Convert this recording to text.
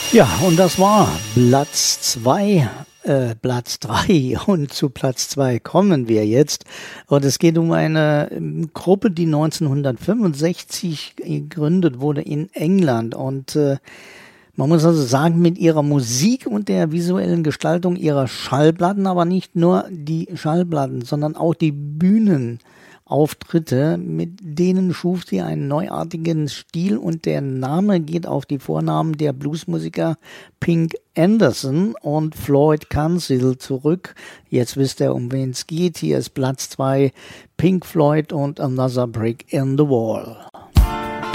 Ja, und das war Platz 3 und zu Platz 2 kommen wir jetzt. Und es geht um eine Gruppe, die 1965 gegründet wurde in England und man muss also sagen, mit ihrer Musik und der visuellen Gestaltung ihrer Schallplatten, aber nicht nur die Schallplatten, sondern auch die Bühnenauftritte, mit denen schuf sie einen neuartigen Stil und der Name geht auf die Vornamen der Bluesmusiker Pink Anderson und Floyd Council zurück. Jetzt wisst ihr, um wen es geht. Hier ist Platz 2, Pink Floyd und Another Brick in the Wall.